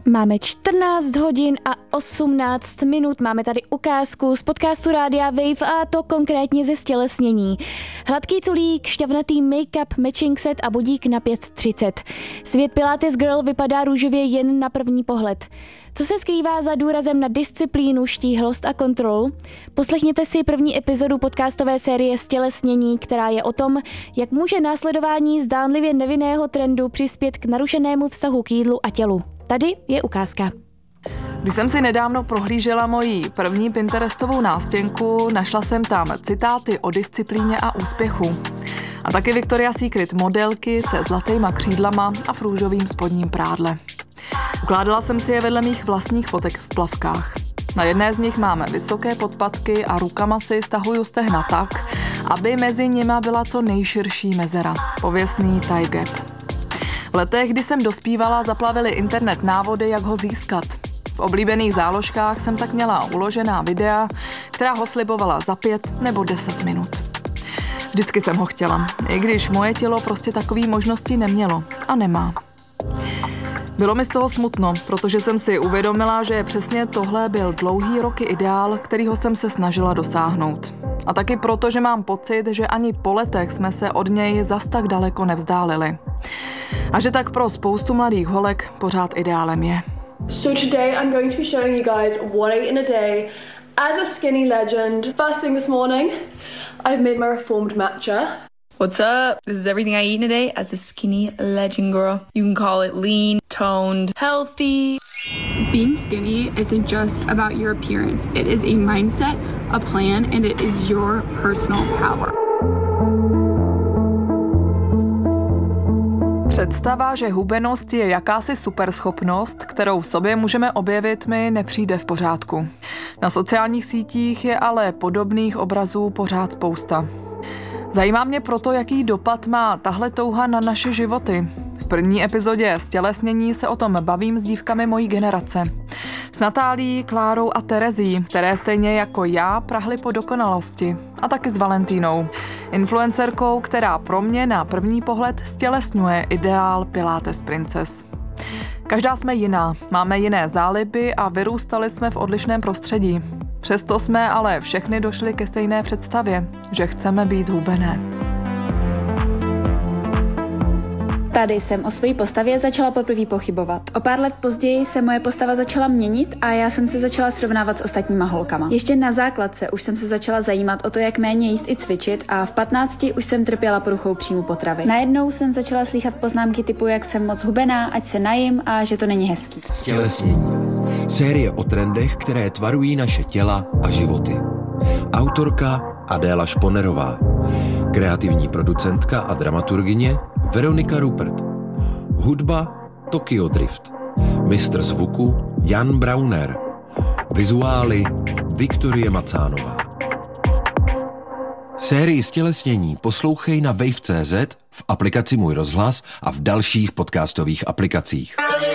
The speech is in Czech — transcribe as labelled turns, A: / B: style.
A: Máme 14 hodin a 18 minut, máme tady ukázku z podcastu Rádia Wave a to konkrétně ze stělesnění. Hladký culík, šťavnatý make-up, matching set a budík na 5:30. Svět Pilates Girl vypadá růžově jen na první pohled. Co se skrývá za důrazem na disciplínu, štíhlost a kontrolu? Poslechněte si první epizodu podcastové série Stělesnění, která je o tom, jak může následování zdánlivě nevinného trendu přispět k narušenému vztahu k jídlu a tělu. Tady je ukázka.
B: Když jsem si nedávno prohlížela moji první Pinterestovou nástěnku, našla jsem tam citáty o disciplíně a úspěchu. A taky Victoria's Secret modelky se zlatýma křídlama a v růžovým spodním prádle. Ukládala jsem si je vedle mých vlastních fotek v plavkách. Na jedné z nich máme vysoké podpatky a rukama si stahuju stehna tak, aby mezi nima byla co nejširší mezera, pověstný thigh gap. V letech, kdy jsem dospívala, zaplavily internet návody, jak ho získat. V oblíbených záložkách jsem tak měla uložená videa, která ho slibovala za 5 nebo 10 minut. Vždycky jsem ho chtěla, i když moje tělo prostě takové možnosti nemělo a nemá. Bylo mi z toho smutno, protože jsem si uvědomila, že přesně tohle byl dlouhý roky ideál, kterýho jsem se snažila dosáhnout. A taky proto, že mám pocit, že ani po letech jsme se od něj zas tak daleko nevzdálili. A že tak pro spoustu mladých holek pořád ideálem je.
C: So today I'm going to be showing you guys what I eat in a day as a skinny legend. First thing this morning, I've made my reformed matcha.
D: What's up? This is everything I eat in a day as a skinny legend girl. You can call it lean, toned, healthy.
E: Being skinny isn't just about your appearance. It is a mindset, a plan, and it is your personal power.
B: Představa, že hubenost je jakási superschopnost, kterou v sobě můžeme objevit, mi nepřijde v pořádku. Na sociálních sítích je ale podobných obrazů pořád spousta. Zajímá mě proto, jaký dopad má tahle touha na naše životy. V první epizodě Stělesnění se o tom bavím s dívkami mojí generace. S Natálií, Klárou a Terezí, které stejně jako já prahly po dokonalosti. A taky s Valentínou, influencerkou, která pro mě na první pohled stělesňuje ideál Pilates Princess. Každá jsme jiná, máme jiné záliby a vyrůstali jsme v odlišném prostředí. Přesto jsme ale všechny došli ke stejné představě, že chceme být hubené.
F: Tady jsem o své postavě začala poprvé pochybovat. O pár let později se moje postava začala měnit a já jsem se začala srovnávat s ostatníma holkama. Ještě na základce už jsem se začala zajímat o to, jak méně jíst i cvičit a v 15 už jsem trpěla poruchou příjmu potravy. Najednou jsem začala slýchat poznámky typu, jak jsem moc hubená, ať se najím a že to není hezký.
G: Stělesnění. Série o trendech, které tvarují naše těla a životy. Autorka Adéla Šponerová. Kreativní producentka a dramaturgyně Veronika Rupert. Hudba Tokyo Drift. Mistr zvuku Jan Brauner. Vizuály Viktorie Macánová. Sérii Stělesnění poslouchej na wave.cz, v aplikaci Můj rozhlas a v dalších podcastových aplikacích.